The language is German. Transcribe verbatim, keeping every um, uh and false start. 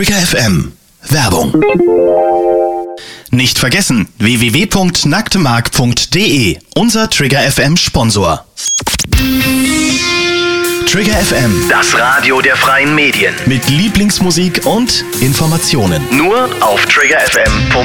Trigger F M. Werbung. Nicht vergessen, w w w punkt nacktmark punkt d e, unser Trigger F M Sponsor. Trigger F M, Das Radio der freien Medien. mit Lieblingsmusik und Informationen. Nur auf trigger f m punkt d e.